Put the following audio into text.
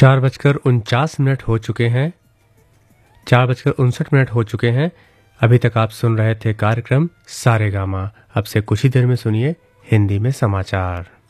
4:49 हो चुके हैं। 4:59 हो चुके हैं। अभी तक आप सुन रहे थे कार्यक्रम सारेगामा। अब से कुछ ही देर में सुनिए हिंदी में समाचार।